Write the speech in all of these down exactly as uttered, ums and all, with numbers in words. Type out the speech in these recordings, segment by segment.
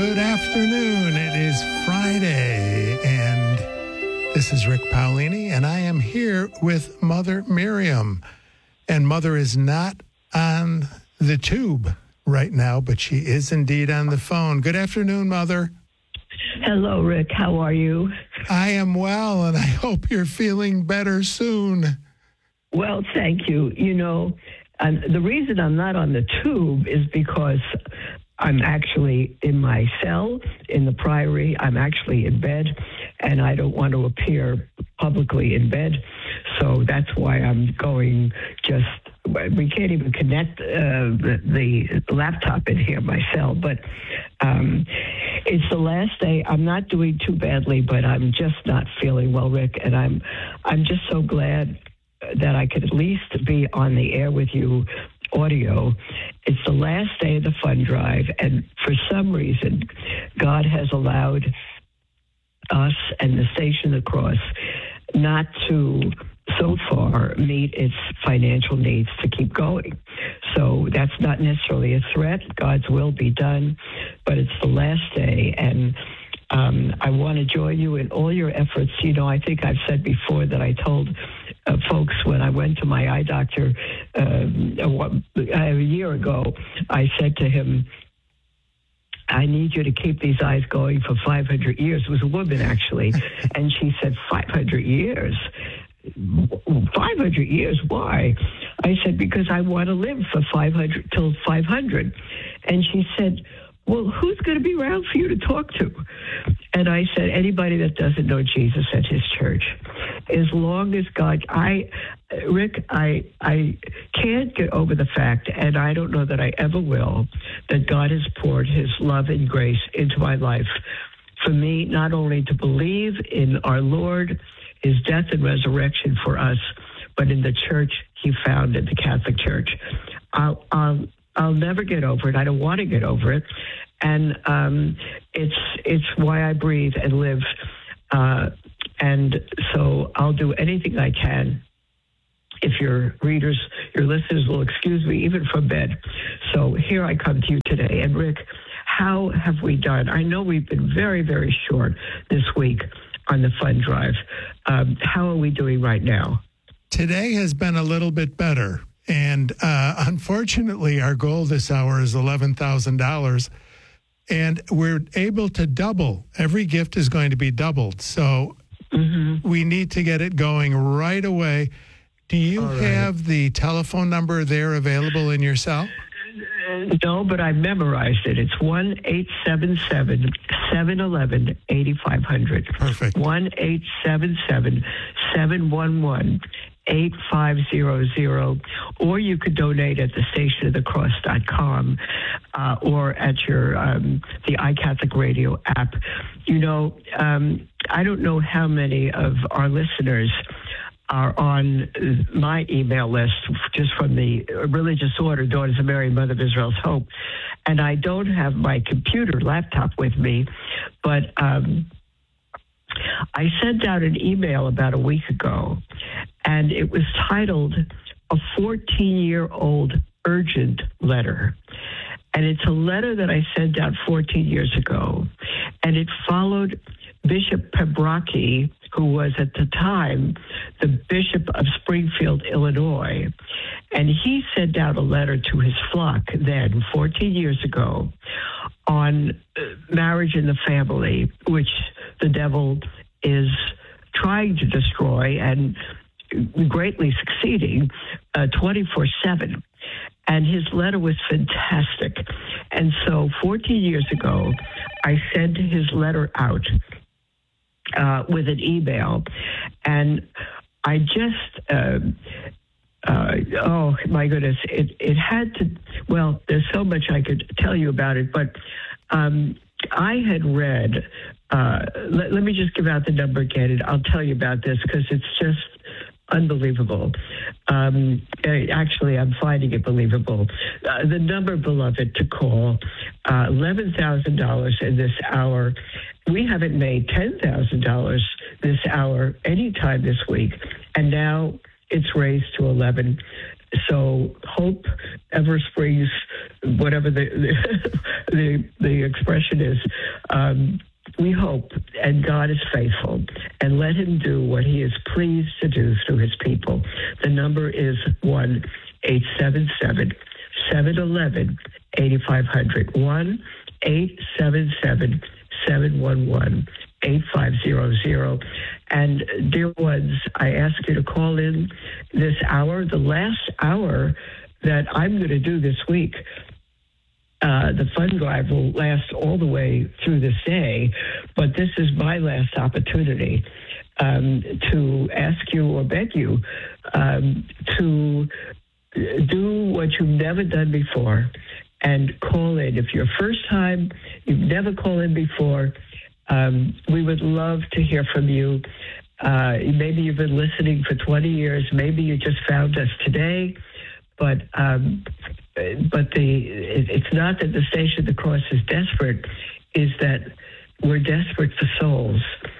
Good afternoon. It is Friday, and this is Rick Paolini, and I am here with Mother Miriam. And Mother is not on the tube right now, but she is indeed on the phone. Good afternoon, Mother. Hello, Rick. How are you? I am well, and I hope you're feeling better soon. Well, thank you. You know, and the reason I'm not on the tube is because I'm actually in my cell in the Priory. I'm actually in bed, and I don't want to appear publicly in bed. So that's why I'm going just, we can't even connect uh, the, the laptop in here, my cell. But um, it's the last day. I'm not doing too badly, but I'm just not feeling well, Rick. And I'm, I'm just so glad that I could at least be on the air with you audio. It's the last day of the fund drive, and for some reason, God has allowed us and the Station of the Cross not to, so far, meet its financial needs to keep going. So that's not necessarily a threat. God's will be done, but it's the last day, and um, I want to join you in all your efforts. You know, I think I've said before that I told Uh, folks, when I went to my eye doctor um, a, a year ago, I said to him, I need you to keep these eyes going for five hundred years. It was a woman, actually. And she said, five hundred years? five hundred years? Why? I said, because I want to live for five hundred till five hundred. And she said, well, who's going to be around for you to talk to? And I said, anybody that doesn't know Jesus at his church. As long as God, I, Rick, I, I can't get over the fact, and I don't know that I ever will, that God has poured his love and grace into my life for me, not only to believe in our Lord, his death and resurrection for us, but in the church he founded, the Catholic Church. I'll, I'll, I'll never get over it. I don't want to get over it. And um, it's it's why I breathe and live. Uh, and so I'll do anything I can if your readers, your listeners will excuse me, even from bed. So here I come to you today. And Rick, how have we done? I know we've been very, very short this week on the fund drive. Um, how are we doing right now? Today has been a little bit better. And uh, unfortunately, our goal this hour is eleven thousand dollars. And we're able to double. Every gift is going to be doubled. So mm-hmm. we need to get it going right away. Do you right. have the telephone number there available in your cell? No, but I memorized it. It's one eight seven seven, seven one one, eight five zero zero. Perfect. one eight seven seven, seven one one, eight five zero zero. Or you could donate at the station of the cross dot com uh, or at your um, the iCatholic Radio app. You know, um, I don't know how many of our listeners are on my email list just from the Religious Order, Daughters of Mary, Mother of Israel's Hope. And I don't have my computer laptop with me, but um, I sent out an email about a week ago, and it was titled A fourteen-Year-Old Urgent Letter. And it's a letter that I sent out fourteen years ago, and it followed Bishop Pembrocki, who was at the time the Bishop of Springfield, Illinois. And he sent out a letter to his flock then, fourteen years ago, on marriage in the family, which the devil is trying to destroy and greatly succeeding uh, twenty-four seven. And his letter was fantastic. And so fourteen years ago, I sent his letter out uh, with an email. And I just, uh, uh, oh my goodness, it, it had to, well, there's so much I could tell you about it, but um, I had read, uh, let, let me just give out the number again, and I'll tell you about this because it's just unbelievable. Um, actually, I'm finding it believable. Uh, the number, beloved, to call, uh, eleven thousand dollars in this hour. We haven't made ten thousand dollars this hour anytime this week, and now it's raised to eleven. so hope ever springs, whatever the the, the, the expression is. Um, we hope, and God is faithful, and let him do what he is pleased to do through his people. The number is one eight seven seven, seven one one, eight five zero zero, one eight seven seven, seven one one, eight five zero zero. And dear ones, I ask you to call in this hour, the last hour that I'm going to do this week. Uh, the fund drive will last all the way through this day, but this is my last opportunity um, to ask you or beg you um, to do what you've never done before and call in. If you're first time, you've never called in before, um, we would love to hear from you. Uh, maybe you've been listening for twenty years. Maybe you just found us today. But um, but the it, it's not that the Station of the Cross is desperate, is that we're desperate for souls.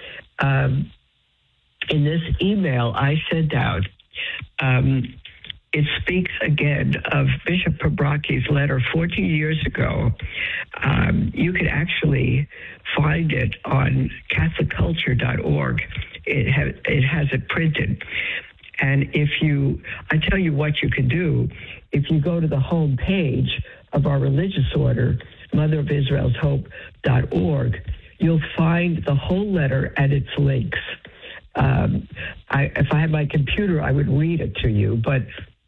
Um, in this email I sent out, um, it speaks again of Bishop Pabrocki's letter fourteen years ago. Um, you can actually find it on Catholic Culture dot org. It, ha- it has it printed. And if you, I tell you what you can do, if you go to the home page of our religious order, Mother of Israel's Hope dot org, you'll find the whole letter and its links. Um, I, if I had my computer, I would read it to you, but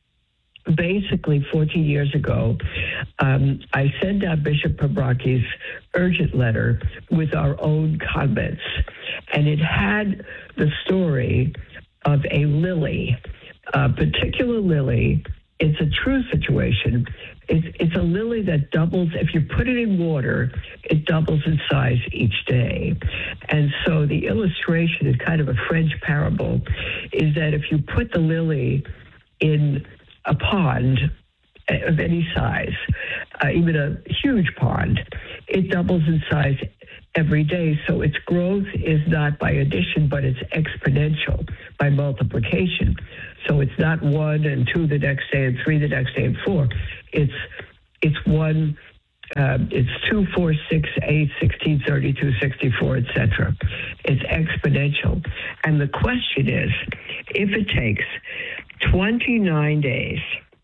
basically fourteen years ago, um, I sent out Bishop Pabrocki's urgent letter with our own comments, and it had the story of a lily, a particular lily. It's a true situation. It's, it's a lily that doubles. If you put it in water, it doubles in size each day. And so the illustration is kind of a French parable, is that if you put the lily in a pond of any size, uh, even a huge pond, it doubles in size every day. So its growth is not by addition, but it's exponential by multiplication. So it's not one and two the next day and three the next day and four. It's it's one, uh, it's two, four, six, eight, sixteen, thirty-two, sixty-four, et cetera. It's exponential. And the question is, if it takes twenty-nine days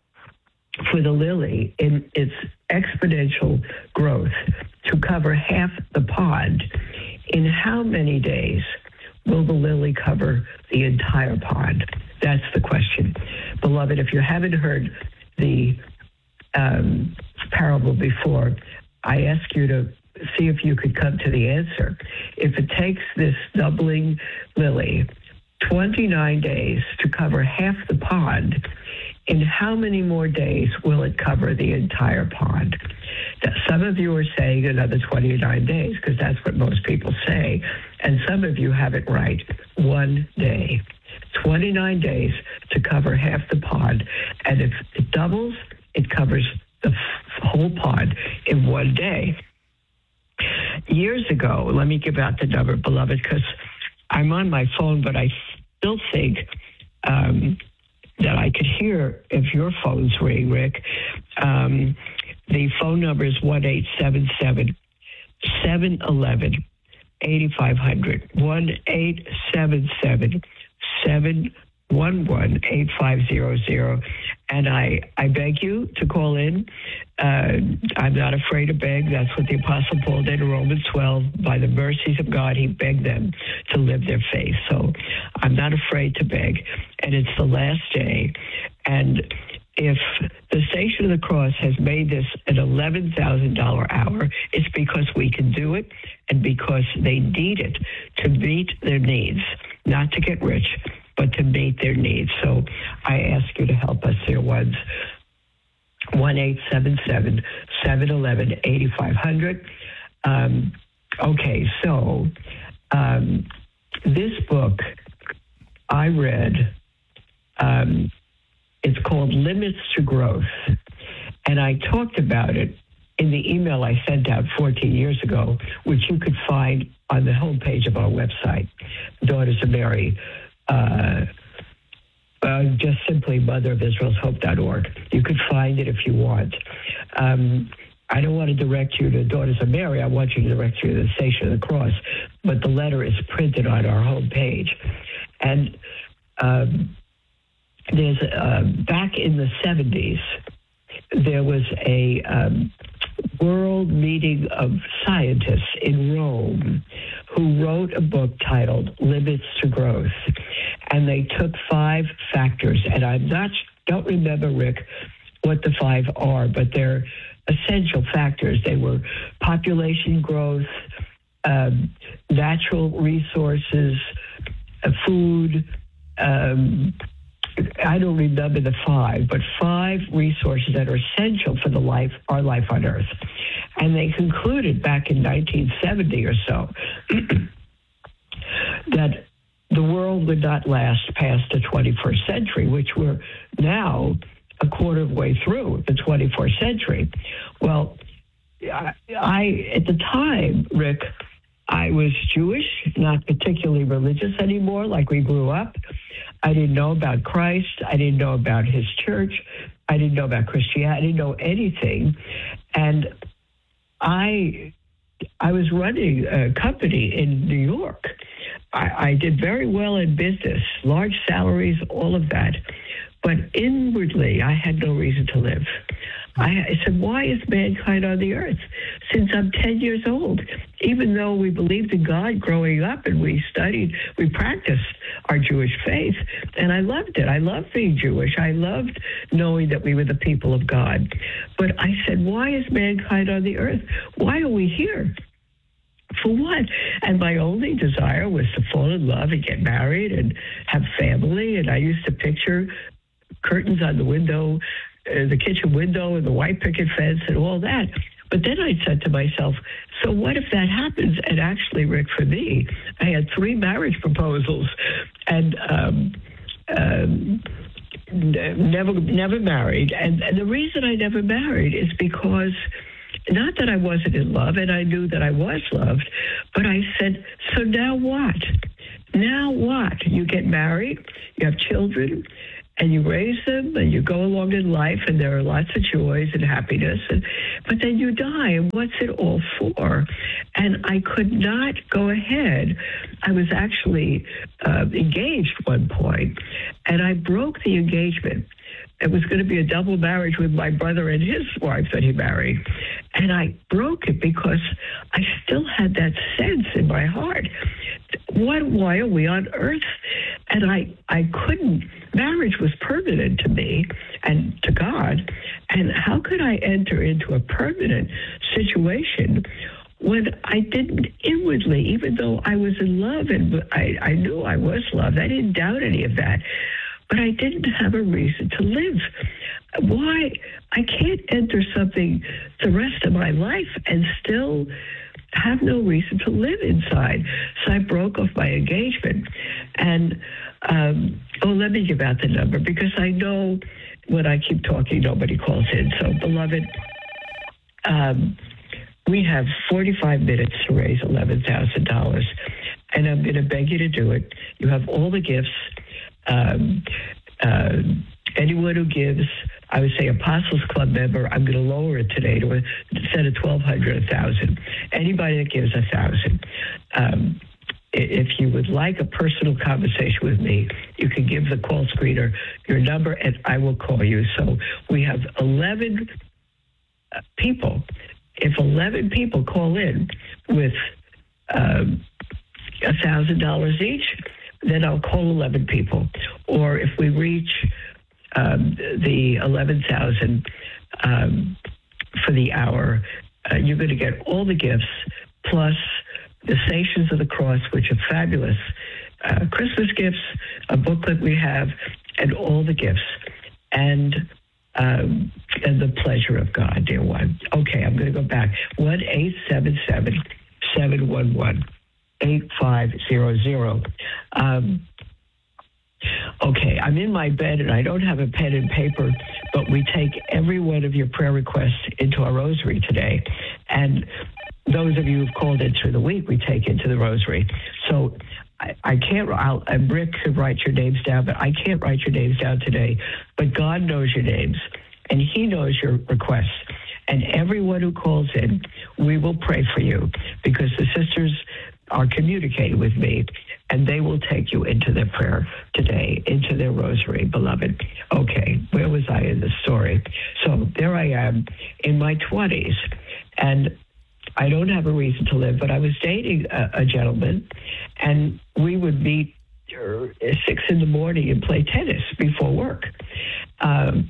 for the lily in its exponential growth to cover half the pond, in how many days will the lily cover the entire pond? That's the question. Beloved, if you haven't heard the um, parable before, I ask you to see if you could come to the answer. If it takes this doubling lily twenty-nine days to cover half the pond, in how many more days will it cover the entire pond? Now, some of you are saying another twenty-nine days, because that's what most people say, and some of you have it right, one day. twenty-nine days to cover half the pond, and if it doubles, it covers the f- whole pond in one day. Years ago, let me give out the number, beloved, because I'm on my phone, but I still think um, that I could hear if your phone's ring, Rick. Um, the phone number is one eight seven seven, seven one one, eight five zero zero, one eight seven seven, seven one one, eight five zero zero. And I, I beg you to call in. Uh, I'm not afraid to beg. That's what the Apostle Paul did in Romans twelve. By the mercies of God, he begged them to live their faith. So I'm not afraid to beg. And it's the last day. And if the Station of the Cross has made this an eleven thousand dollars hour, it's because we can do it and because they need it to meet their needs, not to get rich, but to meet their needs. So I ask you to help us, dear ones. one eight seven seven, seven one one, eight five zero zero. Um, okay, so um, this book I read, um, it's called Limits to Growth. And I talked about it in the email I sent out fourteen years ago, which you could find on the homepage of our website, Daughters of Mary. Uh, uh, just simply mother of israel's hope dot org. You could find it if you want. Um, I don't want to direct you to Daughters of Mary. I want you to direct you to the Station of the Cross. But the letter is printed on our homepage. And um, there's uh, back in the seventies, there was a um, world meeting of scientists in Rome who wrote a book titled Limits to Growth. And they took five factors, and I not don't remember, Rick, what the five are, but they're essential factors. They were population growth, um, natural resources, uh, food. Um, I don't remember the five, but five resources that are essential for the life, our life on Earth. And they concluded back in nineteen seventy or so that the world would not last past the twenty-first century, which we're now a quarter of the way through the twenty-first century. Well, I, I at the time, Rick, I was Jewish, not particularly religious anymore, like we grew up. I didn't know about Christ. I didn't know about his church. I didn't know about Christianity. I didn't know anything. And I I was running a company in New York. I, I did very well in business, large salaries, all of that. But inwardly, I had no reason to live. I, I said, why is mankind on the earth? Since I'm ten years old, even though we believed in God growing up and we studied, we practiced our Jewish faith, and I loved it. I loved being Jewish. I loved knowing that we were the people of God. But I said, why is mankind on the earth? Why are we here? For what? And my only desire was to fall in love and get married and have family. And I used to picture curtains on the window, uh, the kitchen window and the white picket fence and all that. But then I said to myself, so what if that happens? And actually, Rick, for me, I had three marriage proposals and um, um, never never married. And, and the reason I never married is because not that I wasn't in love, and I knew that I was loved, but I said, so now what? Now what? You get married, you have children, and you raise them, and you go along in life, and there are lots of joys and happiness, and, but then you die, and what's it all for? And I could not go ahead. I was actually uh, engaged at one point, and I broke the engagement. It was going to be a double marriage with my brother and his wife that he married. And I broke it because I still had that sense in my heart. What, why are we on earth? And I, I couldn't, marriage was permanent to me and to God. And how could I enter into a permanent situation when I didn't inwardly, even though I was in love and I, I knew I was loved, I didn't doubt any of that, but I didn't have a reason to live. Why? I can't enter something the rest of my life and still have no reason to live inside. So I broke off my engagement. And, um, oh, let me give out the number because I know when I keep talking, nobody calls in. So, beloved, um, we have forty-five minutes to raise eleven thousand dollars. And I'm going to beg you to do it. You have all the gifts. Um, uh, anyone who gives, I would say Apostles Club member, I'm going to lower it today to a, instead of twelve hundred, a thousand. Anybody that gives a thousand. Um, if you would like a personal conversation with me, you can give the call screener your number and I will call you. So we have eleven people. If eleven people call in with um, one thousand dollars each, then I'll call eleven people. Or if we reach um, the eleven thousand um, for the hour, uh, you're going to get all the gifts, plus the Stations of the Cross, which are fabulous uh, Christmas gifts, a booklet we have, and all the gifts. And um, and the pleasure of God, dear one. Okay, I'm going to go back. one eight seven seven, seven one one, eight five zero zero. Um, okay, I'm in my bed and I don't have a pen and paper, but we take every one of your prayer requests into our rosary today. And those of you who've called in through the week, we take into the rosary. So I, I can't, I'll, and Rick could write your names down, but I can't write your names down today. But God knows your names, and he knows your requests. And everyone who calls in, we will pray for you, because the sisters are communicating with me, and they will take you into their prayer today, into their rosary, beloved. Okay, where was I in the story? So there I am in my twenties, and I don't have a reason to live, but I was dating a, a gentleman, and we would meet uh, six in the morning and play tennis before work. Um,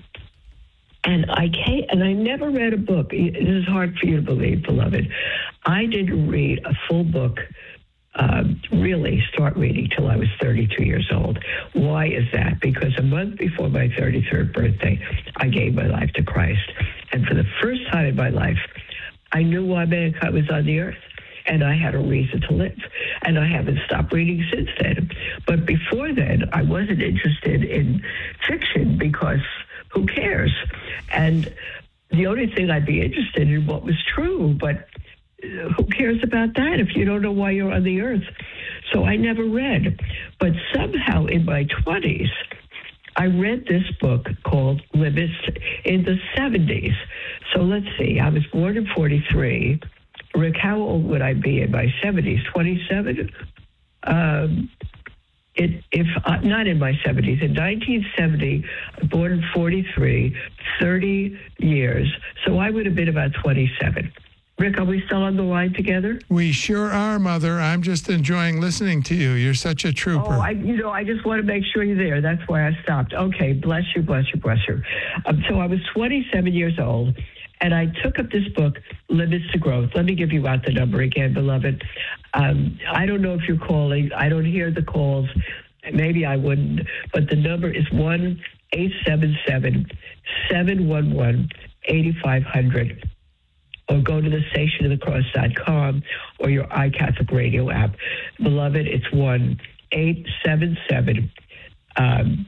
and I can't, and I never read a book. This is hard for you to believe, beloved. I didn't read a full book, uh, really start reading till I was thirty-two years old. Why is that? Because a month before my thirty-third birthday, I gave my life to Christ. And for the first time in my life, I knew why mankind was on the earth, and I had a reason to live. And I haven't stopped reading since then. But before then, I wasn't interested in fiction, because who cares? And the only thing I'd be interested in what was true, but who cares about that if you don't know why you're on the earth? So I never read. But somehow in my twenties, I read this book called Limits in the seventies. So let's see, I was born in forty-three. Rick, how old would I be in my seventies? twenty-seven? Um, it, if uh, not in my seventies, in nineteen seventy, born in forty-three, thirty years. So I would have been about twenty-seven. Rick, are we still on the line together? We sure are, Mother. I'm just enjoying listening to you. You're such a trooper. Oh, I, you know, I just want to make sure you're there. That's why I stopped. Okay, bless you, bless you, bless you. Um, so I was twenty-seven years old, and I took up this book, Limits to Growth. Let me give you out the number again, beloved. Um, I don't know if you're calling. I don't hear the calls. Maybe I wouldn't. But the number is one eight seven seven, seven one one, eight five zero zero. Or go to the station of the cross dot com or your iCatholic Radio app. Beloved, it's one eight seven seven, um,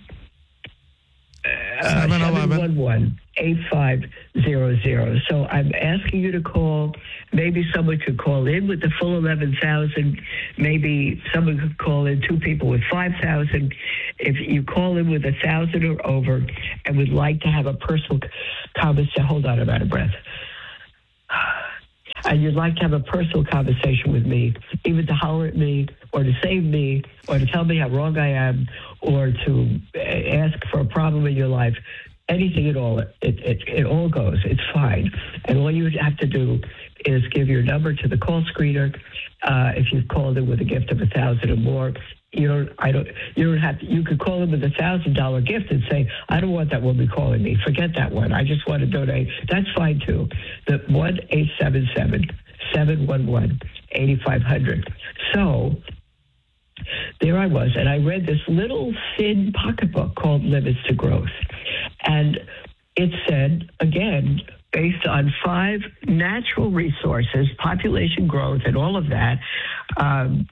seven one one, eight five zero zero. So I'm asking you to call. Maybe someone could call in with the full eleven thousand. Maybe someone could call in, two people with five thousand. If you call in with one thousand or over and would like to have a personal conversation, hold on, I'm out of breath. And you'd like to have a personal conversation with me, even to holler at me or to save me or to tell me how wrong I am or to ask for a problem in your life, anything at all, it, it, it all goes. It's fine. And all you have to do is give your number to the call screener. Uh, if you've called in with a gift of a thousand or more, you don't. I don't. You don't have to. You could call in with a thousand dollar gift and say, "I don't want that woman calling me. Forget that one. I just want to donate." That's fine too. The one eight seven seven, seven one one, eighty five hundred. So there I was, and I read this little thin pocketbook called Limits to Growth, and it said again, based on five natural resources, population growth, and all of that. Um,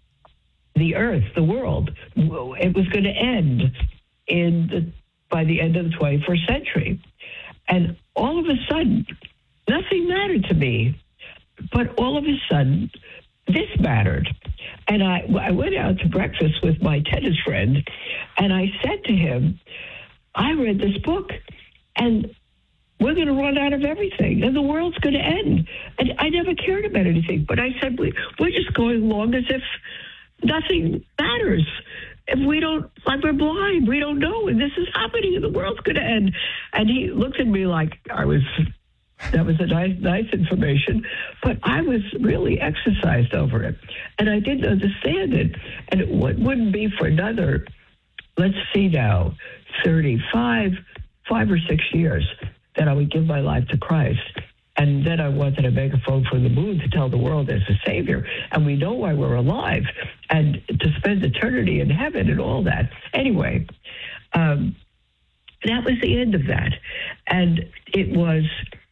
The earth, the world, it was going to end in the, by the end of the twenty-first century. And all of a sudden, nothing mattered to me. But all of a sudden, this mattered. And I, I went out to breakfast with my tennis friend, and I said to him, I read this book, and we're going to run out of everything, and the world's going to end. And I never cared about anything. But I said, we, we're just going along as if nothing matters. If we don't, like we're blind, we don't know, and this is happening, and the world's going to end. And he looked at me like I was, that was a nice, nice information, but I was really exercised over it, and I didn't understand it. And it w- wouldn't be for another, let's see now, thirty-five, five or six years that I would give my life to Christ. And then I wanted to make a phone from the moon to tell the world there's a Savior, and we know why we're alive, and to spend eternity in heaven and all that. Anyway, um, that was the end of that. And it was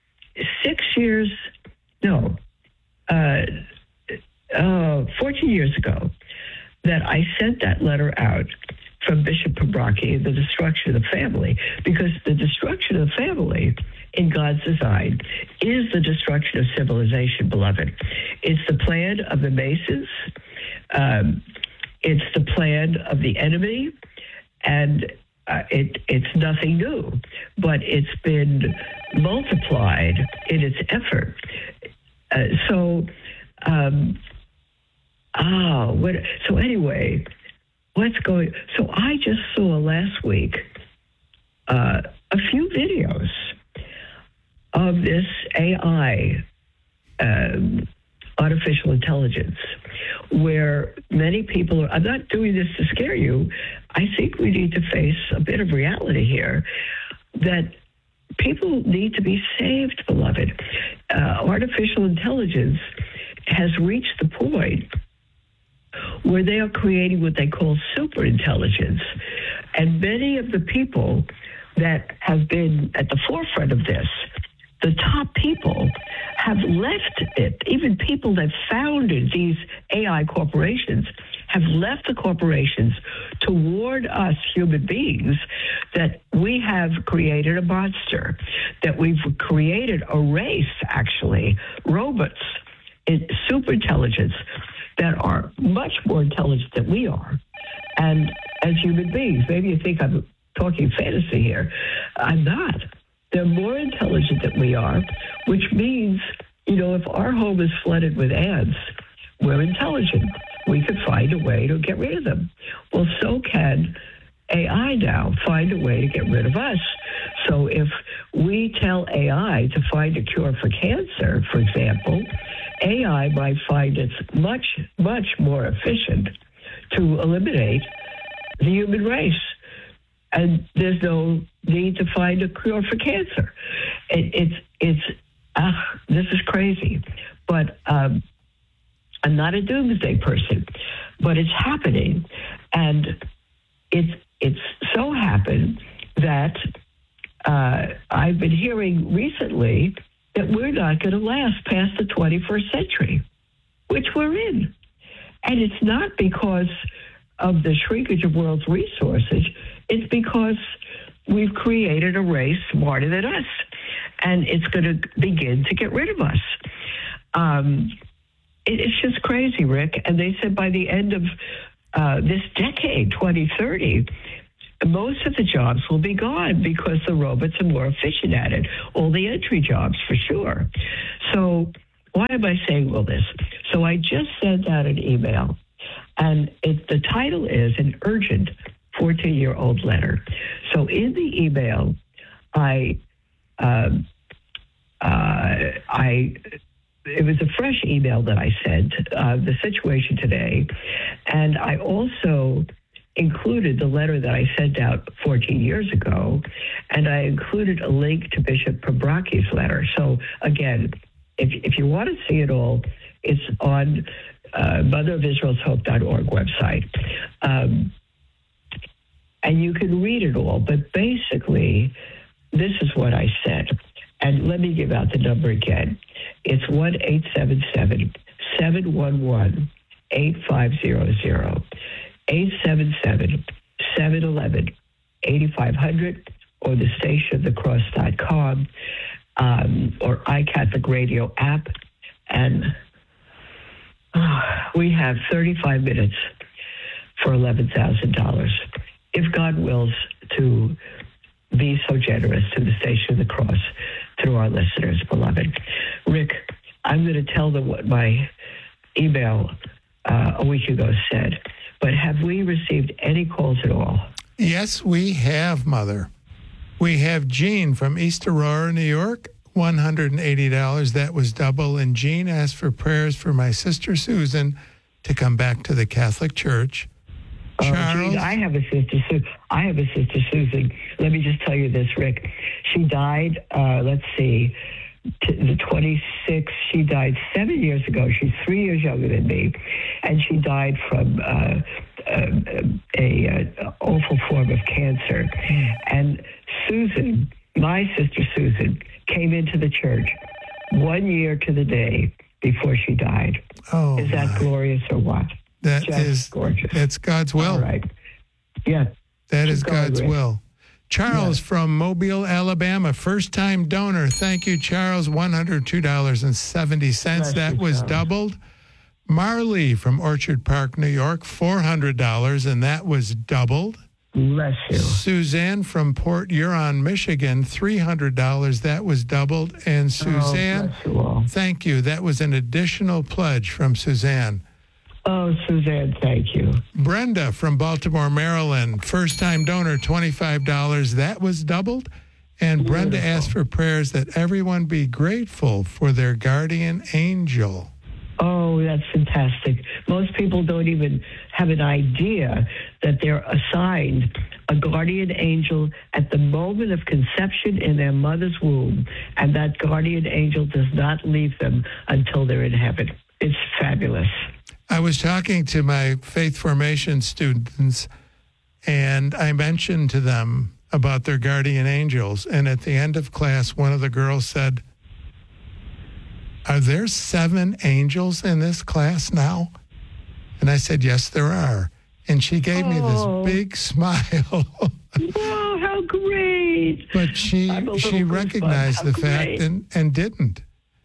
six years, no, uh, uh, fourteen years ago that I sent that letter out from Bishop Pabrocki, the destruction of the family, because the destruction of the family in God's design is the destruction of civilization, beloved. It's the plan of the Masons. Um, it's the plan of the enemy, and uh, it, it's nothing new, but it's been multiplied in its effort. Uh, so, um, ah, what, so anyway, what's going? So I just saw last week uh, a few videos of this A I, um, artificial intelligence, where many people are. I'm not doing this to scare you. I think we need to face a bit of reality here that people need to be saved, beloved. Uh, artificial intelligence has reached the point where they are creating what they call super intelligence. And many of the people that have been at the forefront of this, the top people, have left it. Even people that founded these A I corporations have left the corporations to warn us human beings that we have created a monster, that we've created a race, actually, robots, in super intelligence, that are much more intelligent than we are. And as human beings, maybe you think I'm talking fantasy here. I'm not. They're more intelligent than we are, which means, you know, if our home is flooded with ants, we're intelligent. We could find a way to get rid of them. Well, so can A I now find a way to get rid of us. So if we tell A I to find a cure for cancer, for example, A I might find it's much, much more efficient to eliminate the human race. And there's no need to find a cure for cancer. It, it's, it's, uh, this is crazy. But um, I'm not a doomsday person, but it's happening. And it's, it's so happened that uh, I've been hearing recently that we're not going to last past the twenty-first century, which we're in. And it's not because of the shrinkage of world's resources. It's because we've created a race smarter than us, and it's going to begin to get rid of us. Um, it, it's just crazy, Rick. And they said by the end of uh, this decade, twenty thirty, most of the jobs will be gone because the robots are more efficient at it. All the entry jobs, for sure. So why am I saying all this? So I just sent out an email, and it, the title is an urgent fourteen-year-old letter. So in the email, I, um, uh, I, it was a fresh email that I sent, uh, the situation today, and I also included the letter that I sent out fourteen years ago, and I included a link to Bishop Pabrocki's letter. So again, if if you want to see it all, it's on uh, mother of israel's hope dot org website. Um, and you can read it all, but basically, this is what I said. And let me give out the number again. It's one eight seven seven, seven one one, eight five zero zero. eight seven seven, seven one one, eight five zero zero, or the station of the cross dot com, um, or iCatholic Radio app. And uh, we have thirty-five minutes for eleven thousand dollars. If God wills to be so generous to the station of the cross through our listeners, beloved. Rick, I'm going to tell them what my email uh, a week ago said. But have we received any calls at all? Yes, we have, Mother. We have Jean from East Aurora, New York, one hundred eighty dollars. That was double. And Jean asked for prayers for my sister Susan to come back to the Catholic Church. Oh, Charles? Jean, I have a sister, Su- I have a sister Susan. Let me just tell you this, Rick. She died, uh, let's see, t- the twenty-sixth. She died seven years ago. She's three years younger than me. And she died from uh, a, a, a awful form of cancer. And Susan, my sister Susan, came into the church one year to the day before she died. Oh, is that my. glorious or what? That Just is gorgeous. It's God's will. All right. Yeah. That is Keep going, God's Rick. will. Charles Yeah. from Mobile, Alabama, first-time donor. Thank you, Charles. one hundred two dollars and seventy cents. Bless That you, was Charles. doubled. Marley from Orchard Park, New York, four hundred dollars, and that was doubled. Bless you. Suzanne from Port Huron, Michigan, three hundred dollars. That was doubled. And Suzanne, Oh, bless you all. thank you. That was an additional pledge from Suzanne. Oh, Suzanne, thank you. Brenda from Baltimore, Maryland, first-time donor, twenty-five dollars. That was doubled. And Brenda Beautiful. asked for prayers that everyone be grateful for their guardian angel. Oh, that's fantastic. Most people don't even have an idea that they're assigned a guardian angel at the moment of conception in their mother's womb, and that guardian angel does not leave them until they're in heaven. It's fabulous. I was talking to my faith formation students, and I mentioned to them about their guardian angels. And at the end of class, one of the girls said, "Are there seven angels in this class now?" And I said, "Yes, there are." And she gave me Oh. this big smile. Wow, how great. But she I'm a little she goosebumps. recognized How the great. fact and, and didn't.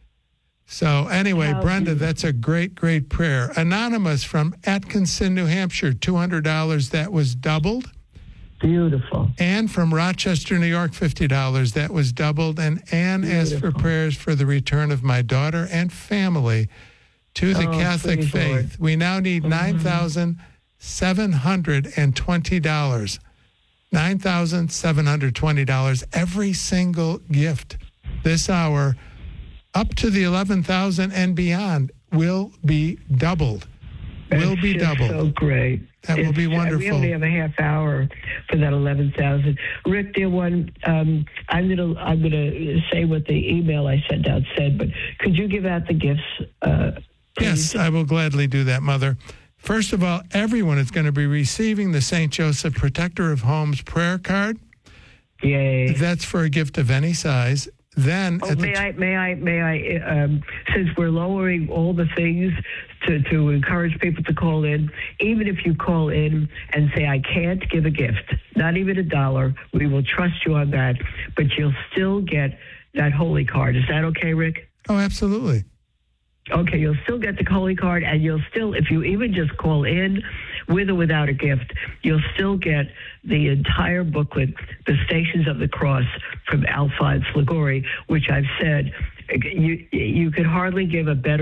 So anyway, How Brenda, beautiful. that's a great, great prayer. Anonymous from Atkinson, New Hampshire, two hundred dollars. That was doubled. Beautiful. Ann from Rochester, New York, fifty dollars. That was doubled. And Ann asked for Beautiful. prayers for the return of my daughter and family to the Oh, Catholic praise faith. Lord. We now need nine thousand seven hundred twenty dollars. nine thousand seven hundred twenty dollars. Every single gift this hour up to the eleven thousand and beyond will be doubled. Will It's be just doubled. So great. That will be It's- We wonderful. only have a half hour for that eleven thousand. Rick, dear one, um, I'm gonna I'm gonna say what the email I sent out said, but could you give out the gifts? Uh, Yes, please? I will gladly do that, Mother. First of all, everyone is going to be receiving the Saint Joseph Protector of Homes prayer card. Yay. That's for a gift of any size. Then, Oh, at the may I, may I, may I, um, since we're lowering all the things to, to encourage people to call in, even if you call in and say, I can't give a gift, not even a dollar, we will trust you on that, but you'll still get that holy card. Is that okay, Rick? oh, absolutely. Okay, you'll still get the holy card, and you'll still, if you even just call in with or without a gift, you'll still get the entire booklet, The Stations of the Cross from Alphonse Liguori, which I've said, you, you could hardly give a better